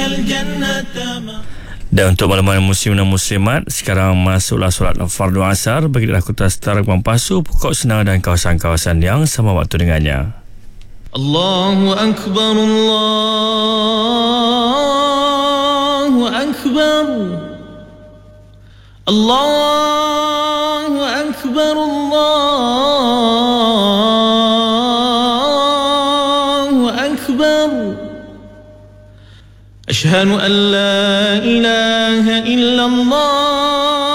Dan untuk makluman muslim dan muslimat, sekarang masuklah solat fardu asar bagi daerah Kota Setar, Gebang Pasu, Pokok Senang dan kawasan-kawasan yang sama waktu dengannya. Allahu Akbar, Allahu Akbar, Allahu Akbar, Allahu Akbar. Ashhadu an la ilaha illallah